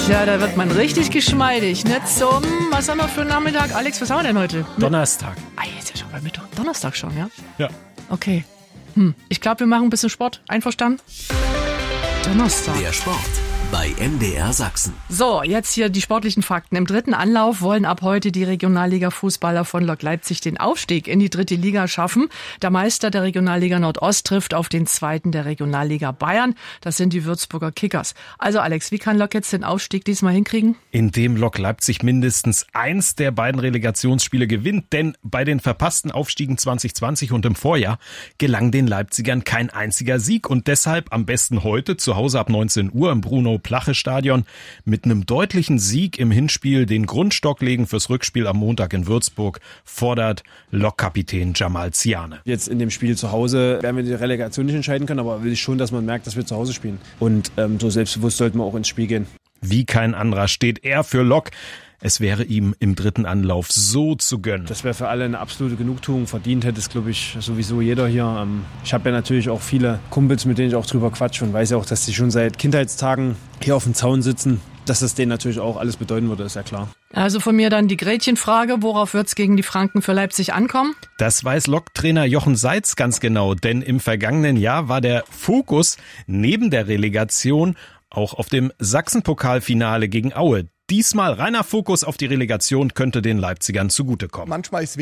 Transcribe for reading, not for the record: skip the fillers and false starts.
Ja, da wird man richtig geschmeidig, ne? Was haben wir für einen Nachmittag? Alex, was haben wir denn heute? Donnerstag. Jetzt ja schon bei Mittag. Donnerstag schon, ja? Ja. Okay. Ich glaube, wir machen ein bisschen Sport. Einverstanden? Donnerstag. Der Sport bei MDR Sachsen. So, jetzt hier die sportlichen Fakten. Im dritten Anlauf wollen ab heute die Regionalliga-Fußballer von Lok Leipzig den Aufstieg in die dritte Liga schaffen. Der Meister der Regionalliga Nordost trifft auf den zweiten der Regionalliga Bayern. Das sind die Würzburger Kickers. Also Alex, wie kann Lok jetzt den Aufstieg diesmal hinkriegen? Indem Lok Leipzig mindestens eins der beiden Relegationsspiele gewinnt. Denn bei den verpassten Aufstiegen 2020 und im Vorjahr gelang den Leipzigern kein einziger Sieg. Und deshalb am besten heute zu Hause ab 19 Uhr im Bruno-Plache-Stadion mit einem deutlichen Sieg im Hinspiel den Grundstock legen fürs Rückspiel am Montag in Würzburg, fordert Lok-Kapitän Jamal Ziane. Jetzt in dem Spiel zu Hause werden wir die Relegation nicht entscheiden können, aber will ich schon, dass man merkt, dass wir zu Hause spielen. Und so selbstbewusst sollten wir auch ins Spiel gehen. Wie kein anderer steht er für Lok. Es wäre ihm im dritten Anlauf so zu gönnen. Das wäre für alle eine absolute Genugtuung. Verdient hätte es, glaube ich, sowieso jeder hier. Ich habe ja natürlich auch viele Kumpels, mit denen ich auch drüber quatsche und weiß ja auch, dass die schon seit Kindheitstagen hier auf dem Zaun sitzen. Dass das denen natürlich auch alles bedeuten würde, ist ja klar. Also von mir dann die Gretchenfrage, worauf wird's gegen die Franken für Leipzig ankommen? Das weiß Lok-Trainer Jochen Seitz ganz genau, denn im vergangenen Jahr war der Fokus neben der Relegation auch auf dem Sachsenpokalfinale gegen Aue. Diesmal reiner Fokus auf die Relegation könnte den Leipzigern zugutekommen. Manchmal ist